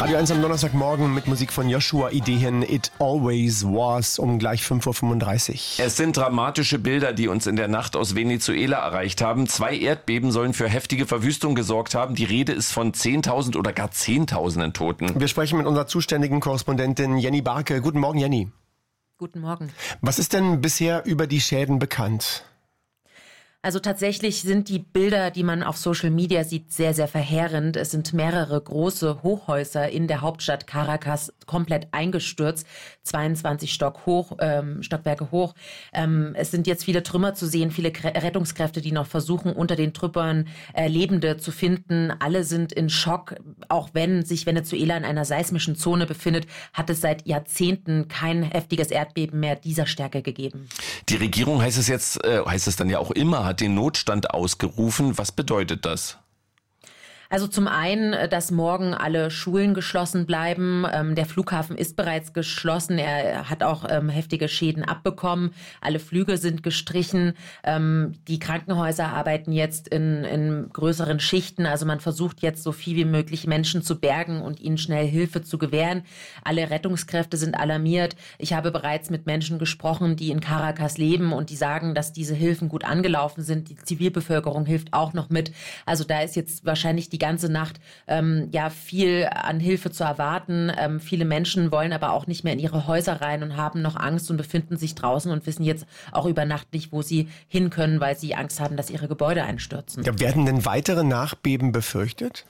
Radio 1 am Donnerstagmorgen mit Musik von Joshua Idehen, It Always Was, um gleich 5:35 Uhr. Es sind dramatische Bilder, die uns in der Nacht aus Venezuela erreicht haben. 2 Erdbeben sollen für heftige Verwüstung gesorgt haben. Die Rede ist von 10.000 oder gar Zehntausenden Toten. Wir sprechen mit unserer zuständigen Korrespondentin Jenny Barke. Guten Morgen, Jenny. Guten Morgen. Was ist denn bisher über die Schäden bekannt? Also tatsächlich sind die Bilder, die man auf Social Media sieht, sehr, sehr verheerend. Es sind mehrere große Hochhäuser in der Hauptstadt Caracas komplett eingestürzt, 22 Stockwerke hoch. Es sind jetzt viele Trümmer zu sehen, viele Rettungskräfte, die noch versuchen, unter den Trümmern Lebende zu finden. Alle sind in Schock. Auch wenn sich Venezuela in einer seismischen Zone befindet, hat es seit Jahrzehnten kein heftiges Erdbeben mehr dieser Stärke gegeben. Die Regierung heißt es dann ja auch immer, hat den Notstand ausgerufen. Was bedeutet das? Also zum einen, dass morgen alle Schulen geschlossen bleiben. Der Flughafen ist bereits geschlossen. Er hat auch heftige Schäden abbekommen. Alle Flüge sind gestrichen. Die Krankenhäuser arbeiten jetzt in größeren Schichten. Also man versucht jetzt so viel wie möglich Menschen zu bergen und ihnen schnell Hilfe zu gewähren. Alle Rettungskräfte sind alarmiert. Ich habe bereits mit Menschen gesprochen, die in Caracas leben und die sagen, dass diese Hilfen gut angelaufen sind. Die Zivilbevölkerung hilft auch noch mit. Also da ist jetzt wahrscheinlich die ganze Nacht viel an Hilfe zu erwarten. Viele Menschen wollen aber auch nicht mehr in ihre Häuser rein und haben noch Angst und befinden sich draußen und wissen jetzt auch über Nacht nicht, wo sie hin können, weil sie Angst haben, dass ihre Gebäude einstürzen. Ja, werden denn weitere Nachbeben befürchtet?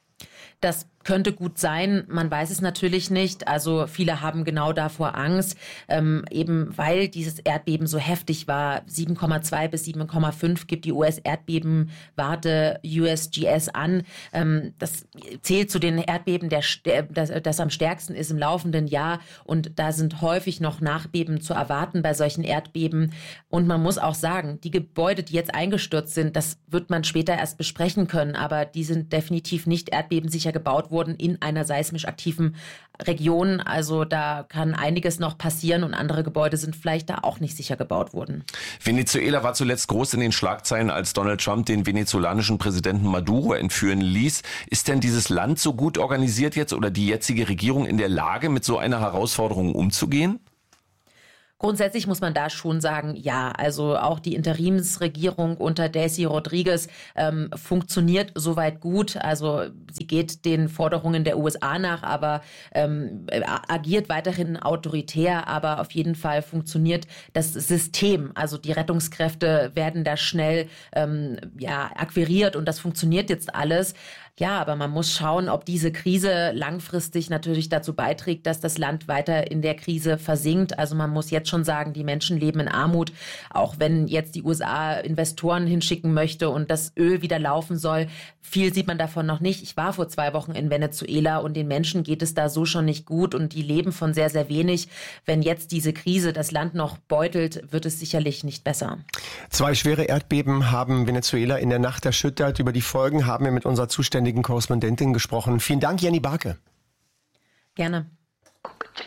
Das könnte gut sein, man weiß es natürlich nicht. Also viele haben genau davor Angst, eben weil dieses Erdbeben so heftig war. 7,2 bis 7,5 gibt die US-Erdbebenwarte USGS an. Das zählt zu den Erdbeben, das am stärksten ist im laufenden Jahr. Und da sind häufig noch Nachbeben zu erwarten bei solchen Erdbeben. Und man muss auch sagen, die Gebäude, die jetzt eingestürzt sind, das wird man später erst besprechen können. Aber die sind definitiv nicht erdbebensicher gebaut wurden in einer seismisch aktiven Region. Also da kann einiges noch passieren und andere Gebäude sind vielleicht da auch nicht sicher gebaut worden. Venezuela war zuletzt groß in den Schlagzeilen, als Donald Trump den venezolanischen Präsidenten Maduro entführen ließ. Ist denn dieses Land so gut organisiert jetzt oder die jetzige Regierung in der Lage, mit so einer Herausforderung umzugehen? Grundsätzlich muss man da schon sagen, ja, also auch die Interimsregierung unter Delcy Rodriguez funktioniert soweit gut. Also sie geht den Forderungen der USA nach, aber agiert weiterhin autoritär. Aber auf jeden Fall funktioniert das System. Also die Rettungskräfte werden da schnell akquiriert und das funktioniert jetzt alles. Ja, aber man muss schauen, ob diese Krise langfristig natürlich dazu beiträgt, dass das Land weiter in der Krise versinkt. Also man muss jetzt schon sagen, die Menschen leben in Armut, auch wenn jetzt die USA Investoren hinschicken möchte und das Öl wieder laufen soll. Viel sieht man davon noch nicht. Ich war vor 2 Wochen in Venezuela und den Menschen geht es da so schon nicht gut und die leben von sehr, sehr wenig. Wenn jetzt diese Krise das Land noch beutelt, wird es sicherlich nicht besser. 2 schwere Erdbeben haben Venezuela in der Nacht erschüttert. Über die Folgen haben wir mit unserer zuständigen Korrespondentin gesprochen. Vielen Dank, Jenny Barke. Gerne.